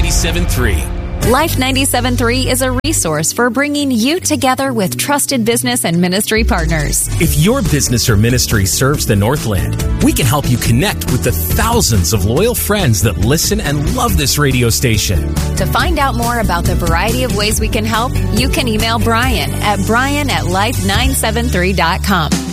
97.3. Life 97.3 is a resource for bringing you together with trusted business and ministry partners. If your business or ministry serves the Northland, we can help you connect with the thousands of loyal friends that listen and love this radio station. To find out more about the variety of ways we can help, you can email Brian at life973.com.